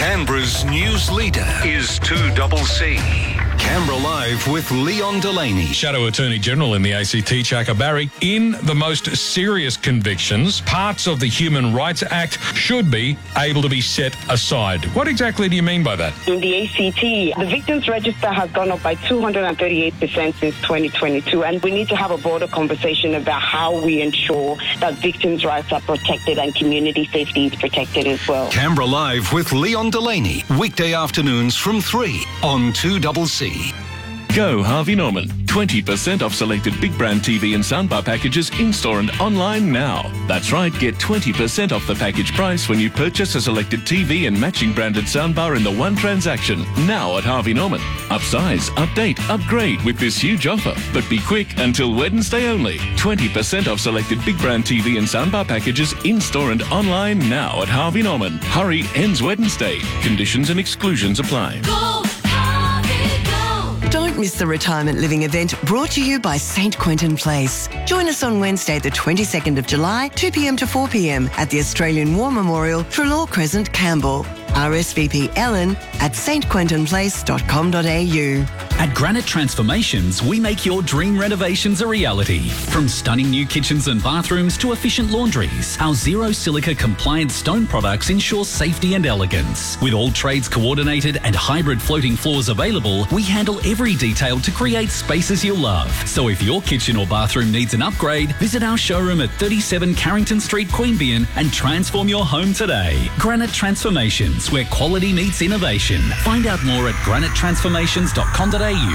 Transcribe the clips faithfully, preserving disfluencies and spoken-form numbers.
Canberra's news leader is two C C. Canberra Live with Leon Delaney. Shadow Attorney General in the A C T, Chaka Barry, in the most serious convictions, parts of the Human Rights Act should be able to be set aside. What exactly do you mean by that? In the A C T, the victims register has gone up by two hundred thirty-eight percent since twenty twenty-two, and we need to have a broader conversation about how we ensure that victims' rights are protected and community safety is protected as well. Canberra Live with Leon Delaney, weekday afternoons from three on two C C. Go Harvey Norman. twenty percent off selected big brand T V and soundbar packages in-store and online now. That's right, get twenty percent off the package price when you purchase a selected T V and matching branded soundbar in the one transaction. Now at Harvey Norman. Upsize, update, upgrade with this huge offer. But be quick, until Wednesday only. twenty percent off selected big brand T V and soundbar packages in-store and online now at Harvey Norman. Hurry, ends Wednesday. Conditions and exclusions apply. Go, Harvey, go. Don't miss the retirement living event brought to you by Saint Quentin Place. Join us on Wednesday, the twenty-second of July, two p m to four p m at the Australian War Memorial, Trelaw Crescent, Campbell. R S V P Ellen at s t quentin place dot com dot a u. At Granite Transformations, we make your dream renovations a reality. From stunning new kitchens and bathrooms to efficient laundries, our zero silica compliant stone products ensure safety and elegance. With all trades coordinated and hybrid floating floors available, we handle every detail to create spaces you'll love. So if your kitchen or bathroom needs an upgrade, visit our showroom at thirty-seven Carrington Street, Queanbeyan and transform your home today. Granite Transformations, where quality meets innovation. Find out more at granite transformations dot com dot a u.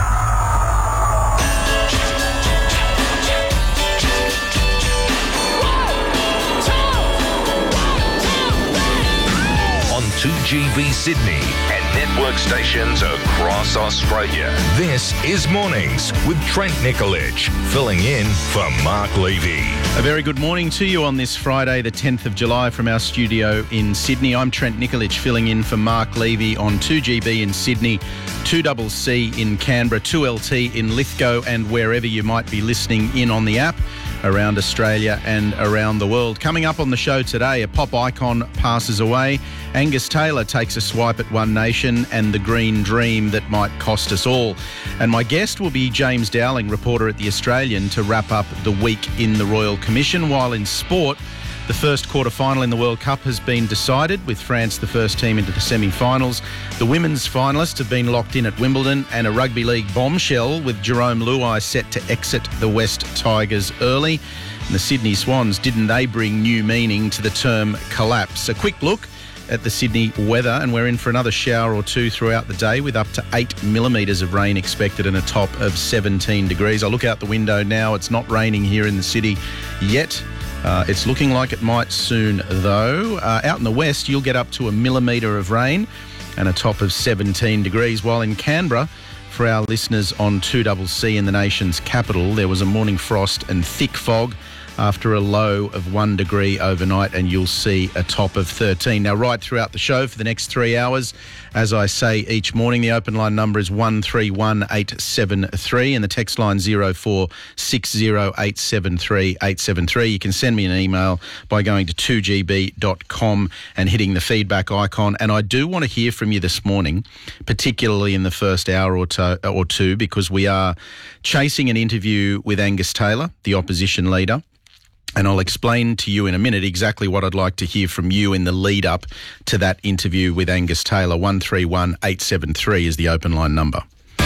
On two G B Sydney and network stations across Australia. This is Mornings with Trent Nikolic, filling in for Mark Levy. A very good morning to you on this Friday, the tenth of July, from our studio in Sydney. I'm Trent Nikolic, filling in for Mark Levy on two G B in Sydney, two C C in Canberra, two L T in Lithgow, and wherever you might be listening in on the app around Australia and around the world. Coming up on the show today, a pop icon passes away. Angus Taylor takes a swipe at One Nation and the green dream that might cost us all. And my guest will be James Dowling, reporter at The Australian, to wrap up the week in the Royal Commission. While in sport, the first quarter-final in the World Cup has been decided, with France the first team into the semi-finals. The women's finalists have been locked in at Wimbledon, and a rugby league bombshell with Jerome Luai set to exit the West Tigers early. And the Sydney Swans, didn't they bring new meaning to the term collapse? A quick look at the Sydney weather, and we're in for another shower or two throughout the day, with up to eight millimetres of rain expected and a top of seventeen degrees. I look out the window now. It's not raining here in the city yet. Uh, it's looking like it might soon, though. Uh, out in the west, you'll get up to a millimetre of rain and a top of seventeen degrees, while in Canberra, for our listeners on two C C in the nation's capital, there was a morning frost and thick fog after a low of one degree overnight, and you'll see a top of thirteen. Now, right throughout the show for the next three hours, as I say each morning, the open line number is one three one eight seven three and the text line zero four six zero eight seven three eight seven three. You can send me an email by going to two g b dot com and hitting the feedback icon. And I do want to hear from you this morning, particularly in the first hour or two, or two because we are chasing an interview with Angus Taylor, the opposition leader. And I'll explain to you in a minute exactly what I'd like to hear from you in the lead up to that interview with Angus Taylor. one three one eight seven three is the open line number.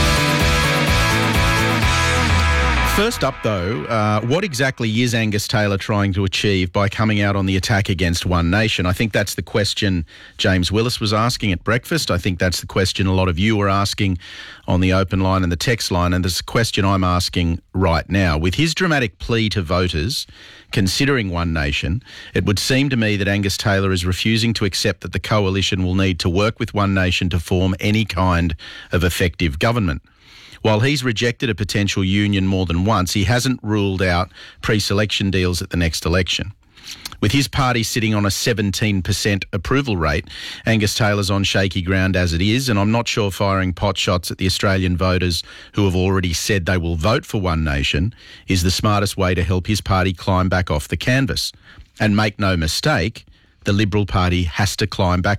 First up, though, uh, what exactly is Angus Taylor trying to achieve by coming out on the attack against One Nation? I think that's the question James Willis was asking at breakfast. I think that's the question a lot of you are asking on the open line and the text line, and there's a question I'm asking right now. With his dramatic plea to voters considering One Nation, it would seem to me that Angus Taylor is refusing to accept that the coalition will need to work with One Nation to form any kind of effective government. While he's rejected a potential union more than once, he hasn't ruled out pre-selection deals at the next election. With his party sitting on a seventeen percent approval rate, Angus Taylor's on shaky ground as it is, and I'm not sure firing pot shots at the Australian voters who have already said they will vote for One Nation is the smartest way to help his party climb back off the canvas. And make no mistake, the Liberal Party has to climb back